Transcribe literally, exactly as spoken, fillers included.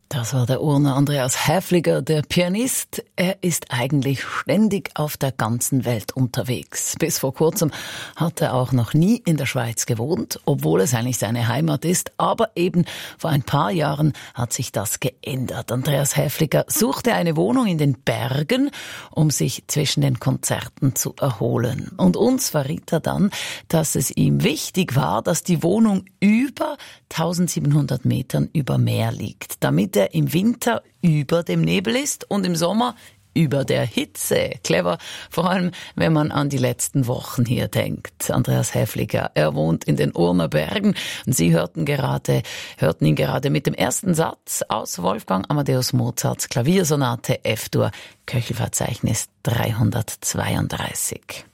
Das war der Urner Andreas Häfliger, der Pianist. Er ist eigentlich ständig auf der ganzen Welt unterwegs. Bis vor kurzem hat er auch noch nie in der Schweiz gewohnt, obwohl es eigentlich seine Heimat ist. Aber eben vor ein paar Jahren hat sich das geändert. Andreas Häfliger suchte eine Wohnung in den Bergen, um sich zwischen den Konzerten zu erholen. Und uns verriet er dann, dass es ihm wichtig war, dass die Wohnung über tausendsiebenhundert Metern über Meer liegt, damit er im Winter über dem Nebel ist und im Sommer über der Hitze. Clever, vor allem wenn man an die letzten Wochen hier denkt. Andreas Häfliger, er wohnt in den Urner Bergen und Sie hörten gerade, hörten ihn gerade mit dem ersten Satz aus Wolfgang Amadeus Mozarts Klaviersonate F-Dur, Köchelverzeichnis dreihundertzweiunddreißig.